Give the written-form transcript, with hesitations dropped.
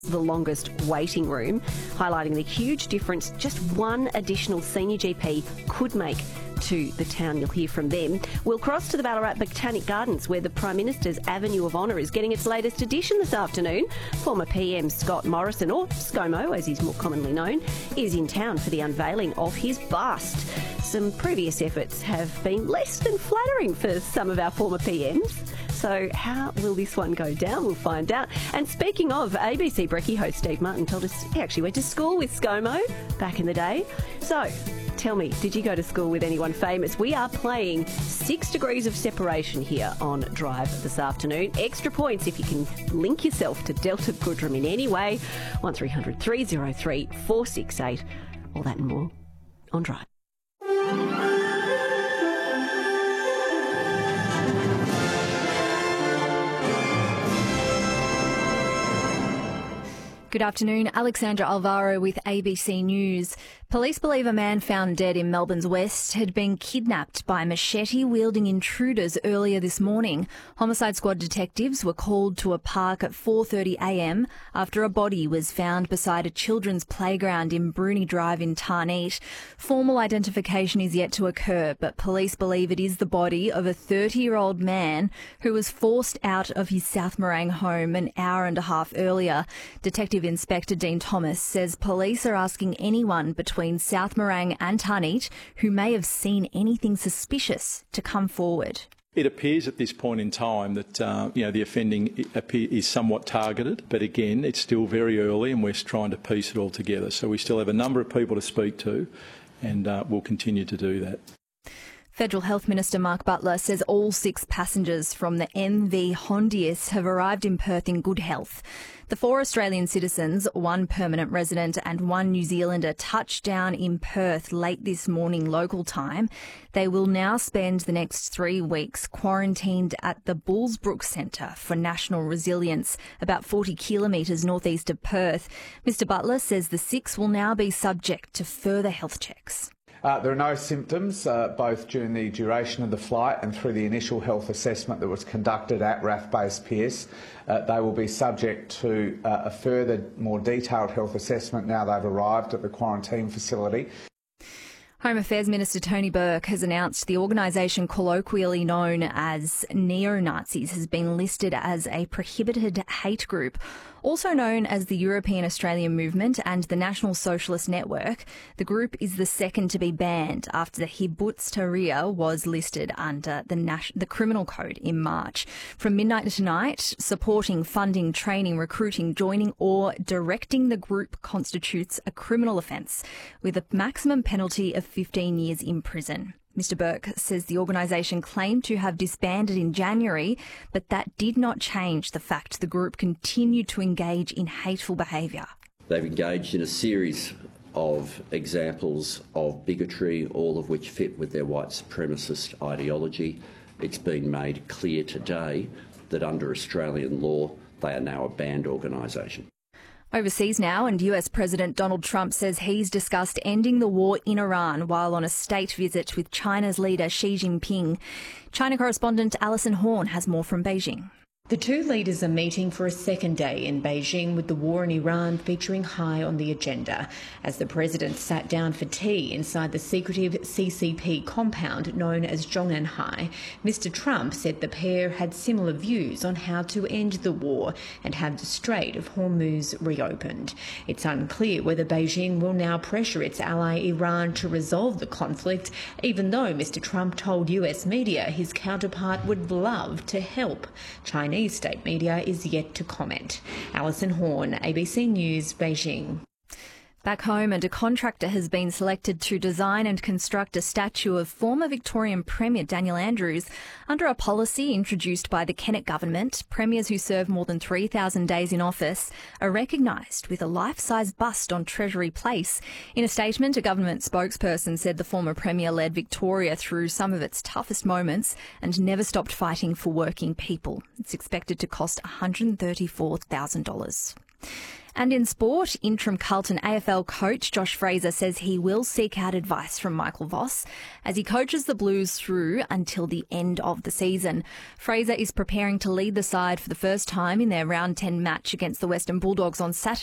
the longest waiting room, highlighting the huge difference just one additional senior GP could make to the town. You'll hear from them. We'll cross to the Ballarat Botanic Gardens, where the Prime Minister's Avenue of Honour is getting its latest edition this afternoon. Former PM Scott Morrison, or ScoMo as he's more commonly known, is in town for the unveiling of his bust. Some previous efforts have been less than flattering for some of our former PMs. So how will this one go down? We'll find out. And speaking of, ABC Brekkie host Steve Martin told us he actually went to school with ScoMo back in the day. So tell me, did you go to school with anyone famous? We are playing 6 degrees of separation here on Drive this afternoon. Extra points if you can link yourself to Delta Goodrem in any way. 1300 303 468. All that and more on Drive. Good afternoon. Alexandra Alvaro with ABC News. Police believe a man found dead in Melbourne's West had been kidnapped by machete-wielding intruders earlier this morning. Homicide Squad detectives were called to a park at 4:30am after a body was found beside a children's playground in Bruni Drive in Tarneit. Formal identification is yet to occur, but police believe it is the body of a 30-year-old man who was forced out of his South Morang home an hour and a half earlier. Detective Inspector Dean Thomas says police are asking anyone between South Morang and Tarneit who may have seen anything suspicious to come forward. It appears at this point in time that the offending is somewhat targeted, but again, it's still very early and we're trying to piece it all together. So we still have a number of people to speak to, and we'll continue to do that. Federal Health Minister Mark Butler says all 6 passengers from the MV Hondius have arrived in Perth in good health. The 4 Australian citizens, 1 permanent resident and 1 New Zealander, touched down in Perth late this morning local time. They will now spend the next 3 weeks quarantined at the Bullsbrook Centre for National Resilience, about 40 kilometres northeast of Perth. Mr Butler says the 6 will now be subject to further health checks. There are no symptoms, both during the duration of the flight and through the initial health assessment that was conducted at RAF Base Pearce. They will be subject to a further, more detailed health assessment now they've arrived at the quarantine facility. Home Affairs Minister Tony Burke has announced the organisation colloquially known as neo-Nazis has been listed as a prohibited hate group. Also known as the European Australian Movement and the National Socialist Network, the group is the second to be banned after the Kibbutz Tahrir was listed under the Criminal Code in March. From midnight to tonight, supporting, funding, training, recruiting, joining or directing the group constitutes a criminal offence with a maximum penalty of 15 years in prison. Mr Burke says the organisation claimed to have disbanded in January, but that did not change the fact the group continued to engage in hateful behaviour. They've engaged in a series of examples of bigotry, all of which fit with their white supremacist ideology. It's been made clear today that under Australian law, they are now a banned organisation. Overseas now, and US President Donald Trump says he's discussed ending the war in Iran while on a state visit with China's leader Xi Jinping. China correspondent Alison Horn has more from Beijing. The two leaders are meeting for a second day in Beijing, with the war in Iran featuring high on the agenda. As the president sat down for tea inside the secretive CCP compound known as Zhongnanhai, Mr Trump said the pair had similar views on how to end the war and have the Strait of Hormuz reopened. It's unclear whether Beijing will now pressure its ally Iran to resolve the conflict, even though Mr Trump told US media his counterpart would love to help. Chinese state media is yet to comment. Alison Horn, ABC News, Beijing. Back home, and a contractor has been selected to design and construct a statue of former Victorian Premier Daniel Andrews. Under a policy introduced by the Kennett government, premiers who serve more than 3,000 days in office are recognised with a life-size bust on Treasury Place. In a statement, a government spokesperson said the former premier led Victoria through some of its toughest moments and never stopped fighting for working people. It's expected to cost $134,000. And in sport, interim Carlton AFL coach Josh Fraser says he will seek out advice from Michael Voss as he coaches the Blues through until the end of the season. Fraser is preparing to lead the side for the first time in their round 10 match against the Western Bulldogs on Saturday.